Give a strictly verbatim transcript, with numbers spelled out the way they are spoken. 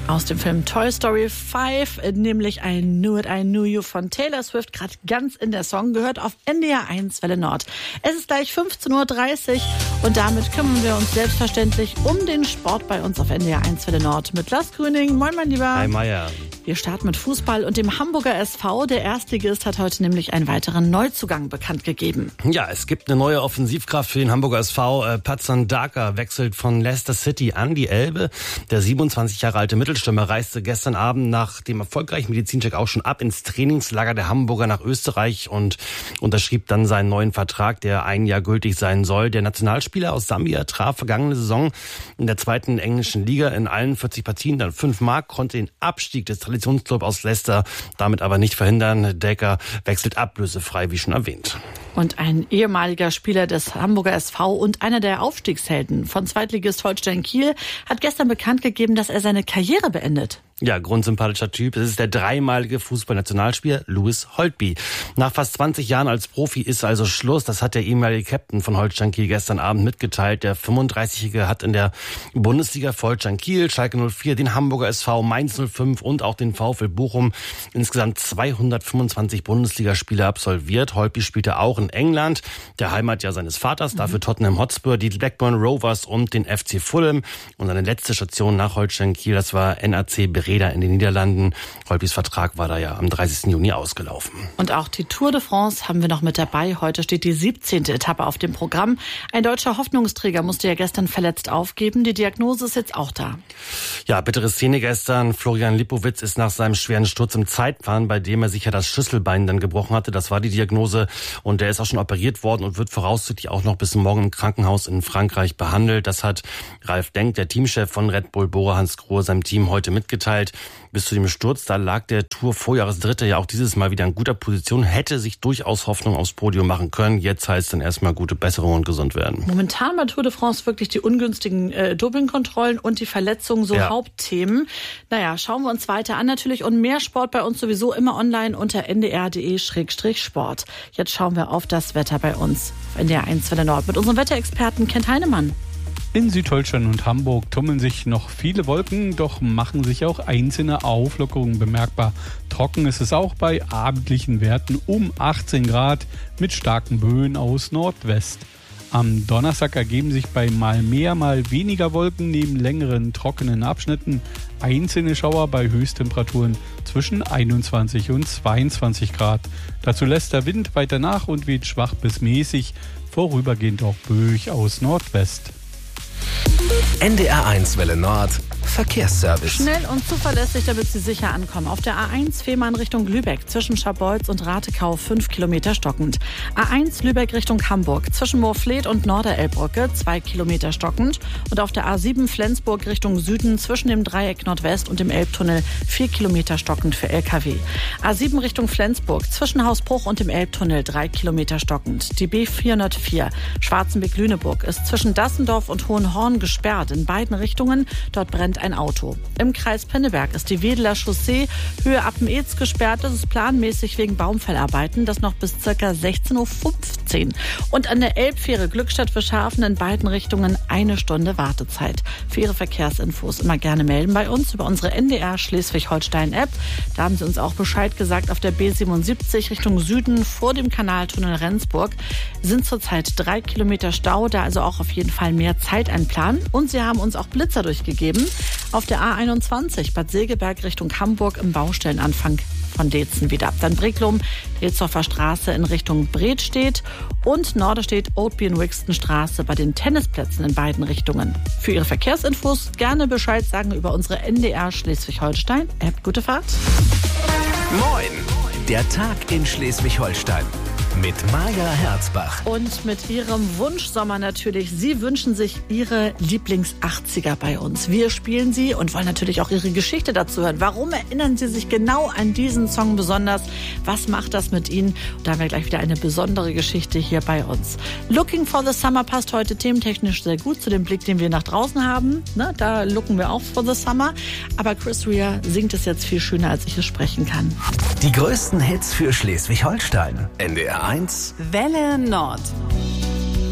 Aus dem Film Toy Story fünf, nämlich I Knew It, I Knew You von Taylor Swift, gerade ganz in der Song, gehört auf N D R eins Welle Nord. Es ist gleich fünfzehn Uhr dreißig und damit kümmern wir uns selbstverständlich um den Sport bei uns auf N D R eins Welle Nord mit Lars Grüning. Moin, mein Lieber. Hi, Meier. Wir starten mit Fußball und dem Hamburger S V. Der Erstligist hat heute nämlich einen weiteren Neuzugang bekannt gegeben. Ja, es gibt eine neue Offensivkraft für den Hamburger S V. Äh, Patson Daka wechselt von Leicester City an die Elbe. Der siebenundzwanzig Jahre alte Mittelstürmer reiste gestern Abend nach dem erfolgreichen Medizincheck auch schon ab ins Trainingslager der Hamburger nach Österreich und unterschrieb dann seinen neuen Vertrag, der ein Jahr gültig sein soll. Der Nationalspieler aus Sambia traf vergangene Saison in der zweiten englischen Liga in allen vierzig Partien dann fünf Mark, konnte den Abstieg des Traditionsclubs aus Leicester damit aber nicht verhindern. Decker wechselt ablösefrei, wie schon erwähnt. Und ein ehemaliger Spieler des Hamburger S V und einer der Aufstiegshelden von Zweitligist Holstein Kiel hat gestern bekannt gegeben, dass er seine Karriere beendet. Ja, grundsympathischer Typ. Es ist der dreimalige Fußballnationalspieler Louis Holtby. Nach fast zwanzig Jahren als Profi ist also Schluss. Das hat der ehemalige Captain von Holstein Kiel gestern Abend mitgeteilt. Der fünfunddreißigjährige hat in der Bundesliga für Holstein Kiel, Schalke null vier, den Hamburger S V, Mainz null fünf und auch den VfL Bochum insgesamt zweihundertfünfundzwanzig Bundesligaspiele absolviert. Holtby spielte auch in England, der Heimatjahr seines Vaters, dafür Tottenham Hotspur, die Blackburn Rovers und den F C Fulham. Und seine letzte Station nach Holstein Kiel, das war N A C Breda in den Niederlanden. Holtbys Vertrag war da ja am dreißigsten Juni ausgelaufen. Und auch die Tour de France haben wir noch mit dabei. Heute steht die siebzehnte Etappe auf dem Programm. Ein deutscher Hoffnungsträger musste ja gestern verletzt aufgeben. Die Diagnose ist jetzt auch da. Ja, bittere Szene gestern. Florian Lipowitz ist nach seinem schweren Sturz im Zeitfahren, bei dem er sich ja das Schlüsselbein dann gebrochen hatte. Das war die Diagnose. Und der ist auch schon operiert worden und wird voraussichtlich auch noch bis morgen im Krankenhaus in Frankreich behandelt. Das hat Ralf Denk, der Teamchef von Red Bull Bora Hansgrohe, seinem Team heute mitgeteilt. Bis zu dem Sturz, da lag der Tour-Vorjahresdritte ja auch dieses Mal wieder in guter Position, hätte sich durchaus Hoffnung aufs Podium machen können. Jetzt heißt es dann erstmal gute Besserung und gesund werden. Momentan bei Tour de France wirklich die ungünstigen äh, Dopingkontrollen und die Verletzungen so ja. Hauptthemen. Naja, schauen wir uns weiter an natürlich und mehr Sport bei uns sowieso immer online unter n d r punkt d e Schrägstrich Sport. Jetzt schauen wir auf das Wetter bei uns auf N D R eins Welle Nord mit unserem Wetterexperten Kent Heinemann. In Südholstein und Hamburg tummeln sich noch viele Wolken, doch machen sich auch einzelne Auflockerungen bemerkbar. Trocken ist es auch bei abendlichen Werten um achtzehn Grad mit starken Böen aus Nordwest. Am Donnerstag ergeben sich bei mal mehr, mal weniger Wolken neben längeren trockenen Abschnitten einzelne Schauer bei Höchsttemperaturen zwischen einundzwanzig und zweiundzwanzig Grad. Dazu lässt der Wind weiter nach und weht schwach bis mäßig, vorübergehend auch böig aus Nordwest. N D R eins Welle Nord Verkehrsservice. Schnell und zuverlässig, damit Sie sicher ankommen. Auf der A eins Fehmarn Richtung Lübeck zwischen Scharbeutz und Ratekau fünf Kilometer stockend. A eins Lübeck Richtung Hamburg zwischen Moorfleet und Norderelbbrücke zwei Kilometer stockend. Und auf der A sieben Flensburg Richtung Süden zwischen dem Dreieck Nordwest und dem Elbtunnel vier Kilometer stockend für L K W. A sieben Richtung Flensburg zwischen Hausbruch und dem Elbtunnel drei Kilometer stockend. Die B vierhundertvier Schwarzenbeck-Lüneburg ist zwischen Dassendorf und Hohenhorn gesperrt in beiden Richtungen. Dort brennt ein Auto. Im Kreis Pinneberg ist die Wedeler Chaussee Höhe Appen-Ehz gesperrt. Das ist planmäßig wegen Baumfellarbeiten. Das noch bis ca. sechzehn Uhr fünfzehn. Und an der Elbfähre Glückstadt-Fischhafen in beiden Richtungen eine Stunde Wartezeit. Für Ihre Verkehrsinfos immer gerne melden bei uns über unsere N D R Schleswig-Holstein-App. Da haben Sie uns auch Bescheid gesagt. Auf der B siebenundsiebzig Richtung Süden vor dem Kanaltunnel Rendsburg sind zurzeit drei Kilometer Stau. Da also auch auf jeden Fall mehr Zeit einplanen. Und Sie haben uns auch Blitzer durchgegeben. Auf der A einundzwanzig Bad Segeberg Richtung Hamburg im Baustellenanfang von Deetzen wieder. Dann Bricklum, Ilzhoffer Straße in Richtung Bredstedt und Norderstedt, Oatby und Wixton Straße bei den Tennisplätzen in beiden Richtungen. Für Ihre Verkehrsinfos gerne Bescheid sagen über unsere N D R Schleswig-Holstein-App. Gute Fahrt. Moin, der Tag in Schleswig-Holstein. Mit Maja Herzbach. Und mit Ihrem Wunschsommer natürlich. Sie wünschen sich Ihre Lieblings-achtziger bei uns. Wir spielen sie und wollen natürlich auch Ihre Geschichte dazu hören. Warum erinnern Sie sich genau an diesen Song besonders? Was macht das mit Ihnen? Und da haben wir gleich wieder eine besondere Geschichte hier bei uns. Looking for the Summer passt heute thementechnisch sehr gut zu dem Blick, den wir nach draußen haben. Ne, da looken wir auch for the Summer. Aber Chris Rea singt es jetzt viel schöner, als ich es sprechen kann. Die größten Hits für Schleswig-Holstein. N D R eins Welle Nord.